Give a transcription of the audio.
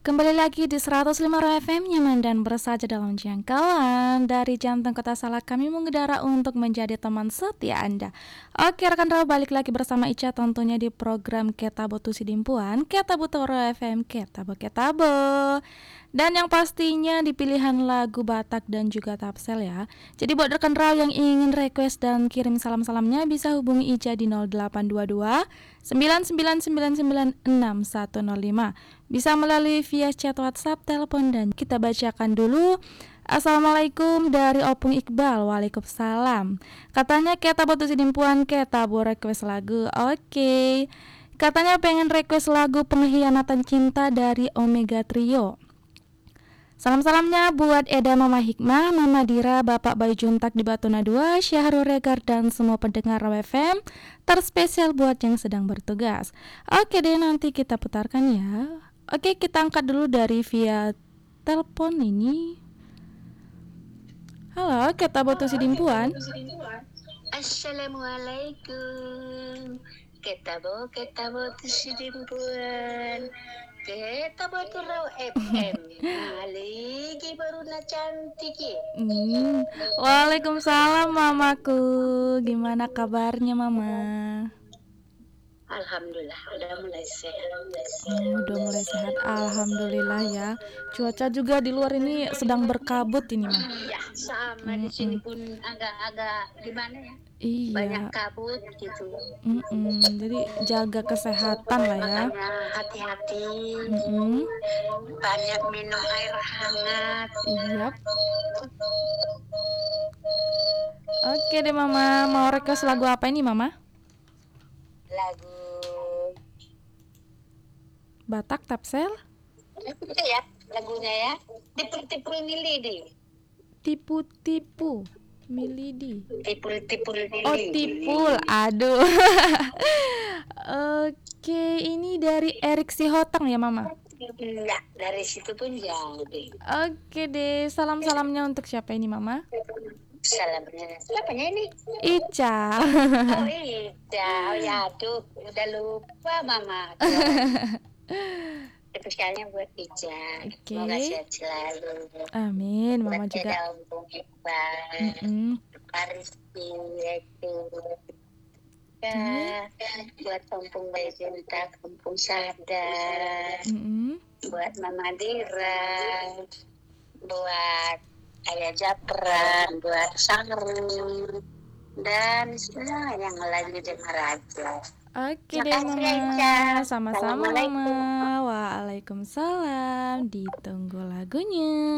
Kembali lagi di 105 FM nyaman dan bersaja dalam jangkauan. Dari jantung kota Salak kami mengudara untuk menjadi teman setia Anda. Oke rekan Raw, balik lagi bersama Ica tentunya di program Ketabo Tusi Dimpuan Ketabo Toro FM Ketabo. Dan yang pastinya di pilihan lagu Batak dan juga Tapsel ya. Jadi buat rekan Raw yang ingin request dan kirim salam-salamnya bisa hubungi Ica di 0822 99996105. Bisa melalui via chat WhatsApp, telepon, dan kita bacakan dulu. Assalamualaikum dari Opung Iqbal. Waalaikumsalam. Katanya kita butuh sidimpuan, kita mau request lagu. Oke. Katanya pengen request lagu Pengkhianatan Cinta dari Omega Trio. Salam-salamnya buat Eda, Mama Hikmah, Mama Dira, Bapak Bayu Juntak di Batuna 2, Syahrul Regar dan semua pendengar Raw FM. Terspesial buat yang sedang bertugas. Oke deh, nanti kita putarkan ya. Oke, kita angkat dulu dari via telepon ini. Halo, kita butuh sidimpuan. Assalamualaikum. Ketabo sidimpuan. Ketabo Raw FM. Maligi baru na cantik ya. Waalaikumsalam mamaku. Gimana kabarnya mama? Alhamdulillah udah mulai sehat. Udah mulai sehat, alhamdulillah ya. Cuaca juga di luar ini sedang berkabut ini mah. Iya, sama di sini pun agak gimana ya? Iya. Banyak kabut gitu. Jadi jaga kesehatan lah ya. Makanya hati-hati. Banyak minum air hangat. Iya. Oke deh mama, mau request lagu apa ini mama? Lagu Batak Tapsel? itu ya lagunya ya. Tipu-tipu milidi. Tipu-tipu milidi. Tipul milidi. Oh tipul, aduh. Oke, ini dari Erik Sihotang ya mama? Enggak, dari situ pun jauh deh. Oke deh, salam-salamnya untuk siapa ini mama? Salamnya siapanya ini? Ica. Oh Ica, oh ya aduh udah lupa mama. Spesialnya buat Ica. Oke. Semoga sehat selalu. Amin, mama buat juga. Opung Iqbal, Paristi itu. Ya, buat Kampung Bayu Juntak, Kampung Sadar, buat Mama Dira, buat Ayah Japran, buat Sangru, dan semua yang lagi dengar aja. Oke deh mama, sama-sama mama. Waalaikumsalam. Ditunggu lagunya.